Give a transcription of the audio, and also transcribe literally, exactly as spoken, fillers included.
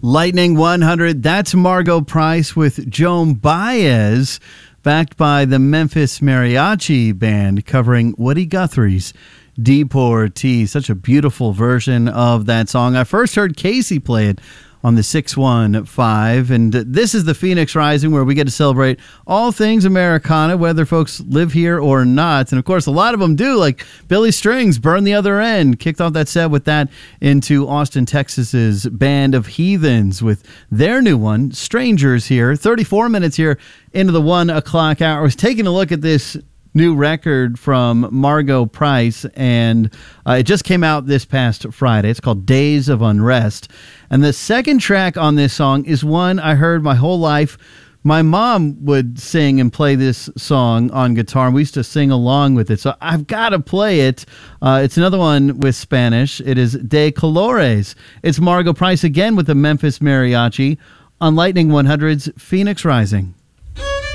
Lightning one hundred, that's Margo Price with Joan Baez, backed by the Memphis Mariachi Band, covering Woody Guthrie's Deportee. Such a beautiful version of that song. I first heard Casey play it on the six one five, and this is the Phoenix Rising, where we get to celebrate all things Americana, whether folks live here or not. And of course, a lot of them do, like Billy Strings, Burn the Other End, kicked off that set with that into Austin, Texas's Band of Heathens with their new one, Strangers, here. thirty-four minutes here into the one o'clock hour. I was taking a look at this new record from Margo Price, and uh, it just came out this past Friday. It's called Days of Unrest. And the second track on this song is one I heard my whole life. My mom would sing and play this song on guitar, and we used to sing along with it. So I've got to play it. Uh, it's another one with Spanish. It is De Colores. It's Margo Price again with the Memphis Mariachi on Lightning one hundred's Phoenix Rising.